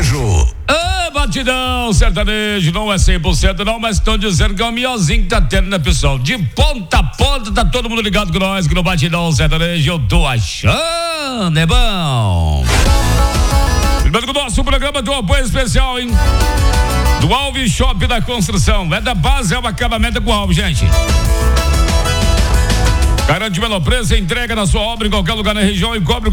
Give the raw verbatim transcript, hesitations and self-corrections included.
sertanejo. Ah, batidão sertanejo, não é cem por cento não, mas estão dizendo que é o melhorzinho que tá tendo, né, pessoal? De ponta a ponta, tá todo mundo ligado com nós, que no batidão sertanejo eu tô achando, é bom. Lembrando que o nosso programa tem um apoio especial, hein? Do Alves Shop da Construção, é da base ao acabamento com o Alves, gente. Garante o menor preço, entrega na sua obra em qualquer lugar na região e cobre